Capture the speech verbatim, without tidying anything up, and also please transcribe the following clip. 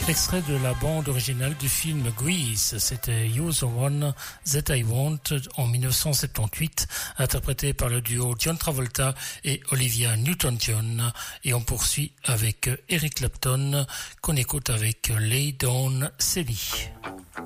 Extrait de la bande originale du film Grease, c'était You're the One That I Want en dix-neuf cent soixante-dix-huit, interprété par le duo John Travolta et Olivia Newton-John. Et on poursuit avec Eric Clapton, qu'on écoute avec Lay Down Sally.